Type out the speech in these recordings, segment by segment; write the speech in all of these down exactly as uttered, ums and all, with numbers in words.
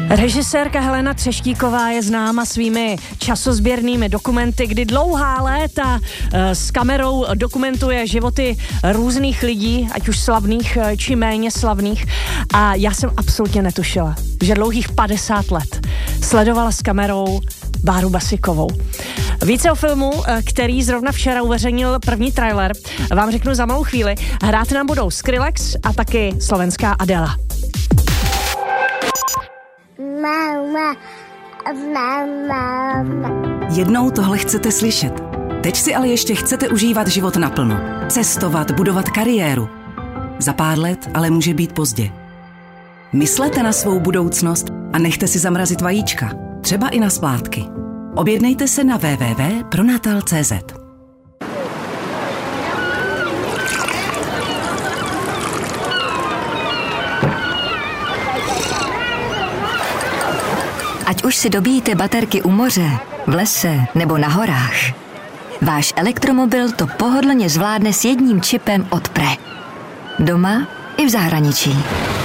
Režisérka Helena Třeštíková je známa svými časozběrnými dokumenty, kdy dlouhá léta s kamerou dokumentuje životy různých lidí, ať už slavných či méně slavných. A já jsem absolutně netušila, že dlouhých padesát let sledovala s kamerou Báru Basikovou. Více o filmu, který zrovna včera uveřejnil první trailer, vám řeknu za malou chvíli. Hrát nám budou Skrillex a taky slovenská Adela. Mama, mama. Jednou tohle chcete slyšet. Teď si ale ještě chcete užívat život naplno. Cestovat, budovat kariéru. Za pár let ale může být pozdě. Myslete na svou budoucnost a nechte si zamrazit vajíčka. Třeba i na splátky. Objednejte se na w w w tečka pronatal tečka c z. Ať už si dobíjíte baterky u moře, v lese nebo na horách, váš elektromobil to pohodlně zvládne s jedním čipem od Pre. Doma i v zahraničí.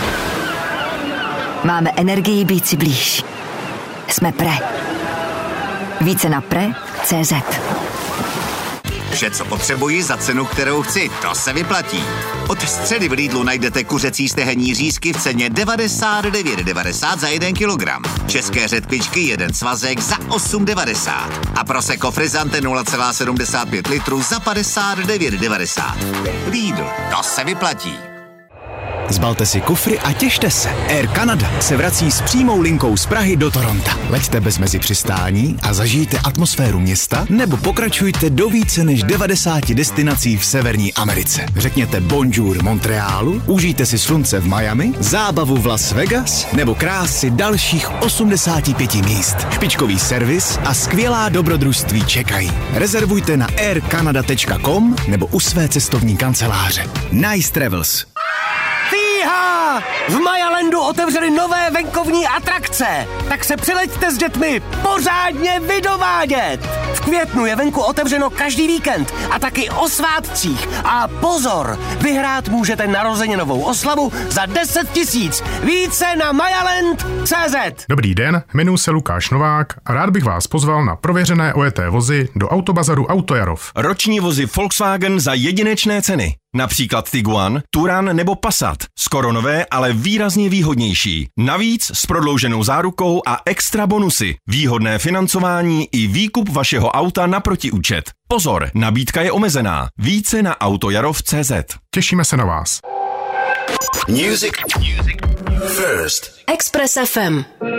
Máme energii být si blíž. Jsme Pre. Více na pre tečka cé zet. Vše, co potřebuji za cenu, kterou chci, to se vyplatí. Od středy v Lidlu najdete kuřecí stehenní řízky v ceně devadesát devět devadesát za jeden kilogram. České řetkvičky jeden svazek za osm devadesát. A Prosecco Frizzante nula celá sedmdesát pět litru za padesát devět devadesát. Lidl, to se vyplatí. Zbalte si kufry a těšte se. Air Canada se vrací s přímou linkou z Prahy do Toronta. Leďte bez mezi přistání a zažijte atmosféru města nebo pokračujte do více než devadesáti destinací v Severní Americe. Řekněte bonjour Montrealu, užijte si slunce v Miami, zábavu v Las Vegas nebo krásy dalších osmdesáti pěti míst. Špičkový servis a skvělá dobrodružství čekají. Rezervujte na air canada tečka com nebo u své cestovní kanceláře. Nice Travels. Fíha! V Mayalandu otevřeli nové venkovní atrakce, tak se přileďte s dětmi pořádně vydovádět. V květnu je venku otevřeno každý víkend a taky o svátcích. A pozor, vyhrát můžete narozeninovou oslavu za deset tisíc. Více na mayaland tečka cé zet. Dobrý den, jmenuji se Lukáš Novák a rád bych vás pozval na prověřené ojeté vozy do Autobazaru Autojarov. Roční vozy Volkswagen za jedinečné ceny. Například Tiguan, Touran nebo Passat. Skoro nové, ale výrazně výhodnější. Navíc s prodlouženou zárukou a extra bonusy. Výhodné financování i výkup vašeho auta na protiúčet. Pozor, nabídka je omezená. Více na autojarov tečka cé zet. Těšíme se na vás. Music. Music. First. Express ef em.